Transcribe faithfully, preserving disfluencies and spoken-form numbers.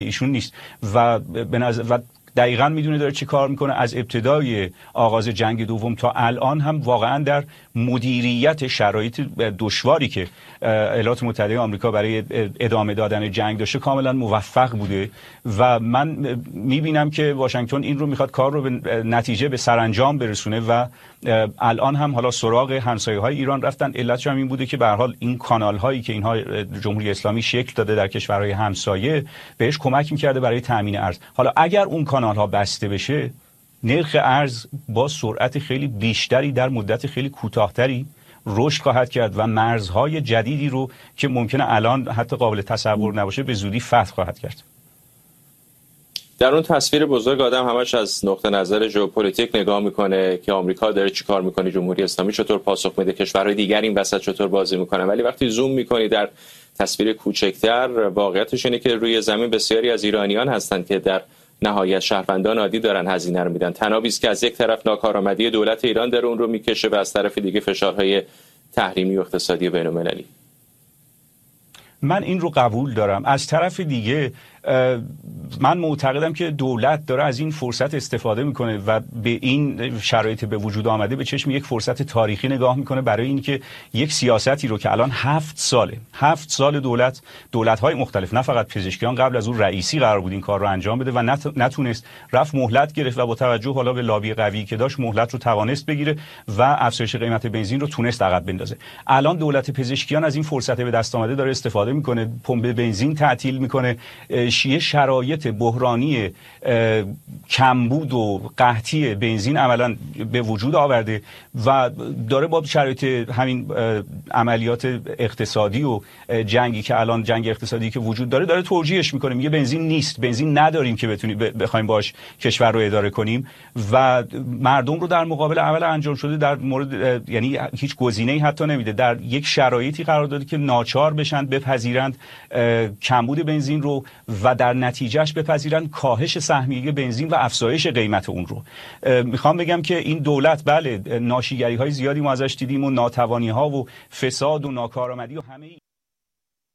ایشون نیست و به نظر و دقیقاً میدونه داره چی کار میکنه. از ابتدای آغاز جنگ دوم تا الان هم واقعاً در مدیریت شرایط دشواری که ایالات متحده آمریکا برای ادامه دادن جنگ داشته کاملاً موفق بوده و من میبینم که واشنگتن این رو میخواد کار رو به نتیجه به سرانجام برسونه و الان هم حالا سراغ همسایه‌های ایران رفتن. علتش هم این بوده که به هر حال این کانال‌هایی که اینها جمهوری اسلامی شکل داده در کشورهای همسایه بهش کمک می‌کرده برای تامین ارز. حالا اگر اون کانال‌ها بسته بشه نرخ ارز با سرعت خیلی بیشتری در مدت خیلی کوتاه‌تری رشد خواهد کرد و مرزهای جدیدی رو که ممکنه الان حتی قابل تصور نباشه به زودی فتح خواهد کرد. در اون تصویر بزرگ آدم همش از نقطه نظر ژئوپلیتیک نگاه میکنه که آمریکا داره چی کار میکنه، جمهوری اسلامی چطور پاسخ میده، کشورهای دیگر این وسط چطور بازی میکنن. ولی وقتی زوم میکنی در تصویر کوچکتر، واقعیتش اینه که روی زمین بسیاری از ایرانیان هستند که در نهایت شهروندان عادی دارن هزینه رو میدن. تنابی است که از یک طرف ناکارآمدی دولت ایران داره اون رو میکشه و از طرف دیگه فشارهای تحریمی و اقتصادی بین‌المللی. من این رو قبول دارم. از طرف دیگه من معتقدم که دولت داره از این فرصت استفاده میکنه و به این شرایط به وجود آمده به چشم یک فرصت تاریخی نگاه میکنه برای اینکه یک سیاستی رو که الان هفت ساله هفت سال دولت دولت‌های مختلف نه فقط پزشکیان قبل از اون رئیسی قرار بود این کار رو انجام بده و نتونست، رفت مهلت گرفت و با توجه حالا به لابی قوی که داشت مهلت رو توانست بگیره و افزایش قیمت بنزین رو تونست عقب بندازه. الان دولت پزشکیان از این فرصت به دست آمده داره استفاده میکنه، پمپ بنزین تعطیل میکنه، یه شرایط بحرانی کمبود و قحطی بنزین عملاً به وجود آورده و داره با شرایط همین عملیات اقتصادی و جنگی که الان جنگ اقتصادی که وجود داره داره توجیهش میکنه، میگه بنزین نیست، بنزین نداریم که بتونیم بخوایم باش کشور رو اداره کنیم و مردم رو در مقابل عمل انجام شده در مورد یعنی هیچ گزینه‌ای حتی نمیده، در یک شرایطی قرار داده که ناچار بشن بپذیرند کمبود بنزین رو و در نتیجهش بپذیرن کاهش سهمیه بنزین و افزایش قیمت اون رو. میخوام بگم که این دولت بله ناشیگری های زیادی ما ازش دیدیم و ناتوانی ها و فساد و ناکارآمدی و همه